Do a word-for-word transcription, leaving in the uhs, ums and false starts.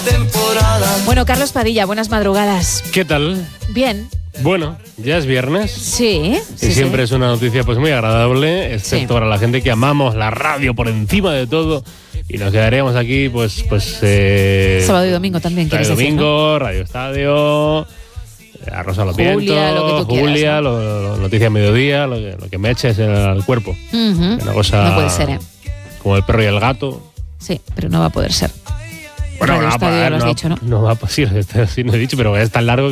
temporada. Bueno, Carlos Padilla, buenas madrugadas. ¿Qué tal? Bien. Bueno, ya es viernes. Sí. Y sí, siempre sí. es una noticia pues muy agradable, excepto Sí. para la gente que amamos la radio por encima de todo. Y nos quedaríamos aquí, pues, pues eh, Sábado y domingo también, Radio quieres decir, Domingo, Radio Estadio, a Rosa los Julia, Vientos, lo que tú quieras, Julia, ¿no? lo, lo- Noticia Mediodía, lo que, lo que me eches al cuerpo. Ujú. Una cosa No puede ser, ¿eh? como el perro y el gato. Sí, pero no va a poder ser. Bueno, Radio no, Estadio, va- lo has no, dicho, ¿no? no va a sí, sí, no he dicho, pero es tan largo